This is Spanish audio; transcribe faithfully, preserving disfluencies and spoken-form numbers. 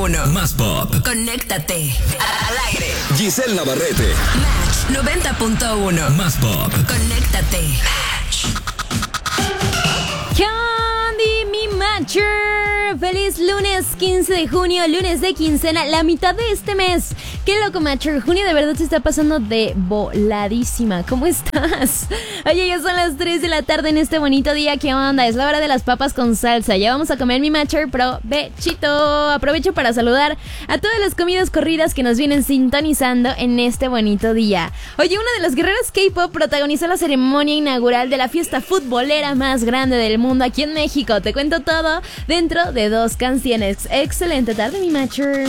Uno. Más pop. Conéctate. Al aire. Giselle Navarrete. Match noventa punto uno. Más pop. Conéctate. Match. Candy, mi matcher. Feliz lunes quince de junio, lunes de quincena, la mitad de este mes. Qué loco, matcher. Junio de verdad se está pasando de voladísima. ¿Cómo estás? Oye, ya son las tres de la tarde en este bonito día. ¿Qué onda? Es la hora de las papas con salsa. Ya vamos a comer, mi matcher. Provechito. Aprovecho para saludar a todas las comidas corridas que nos vienen sintonizando en este bonito día. Oye, una de las guerreras K-pop protagonizó la ceremonia inaugural de la fiesta futbolera más grande del mundo aquí en México. Te cuento todo dentro de dos canciones. Excelente tarde, mi matcher.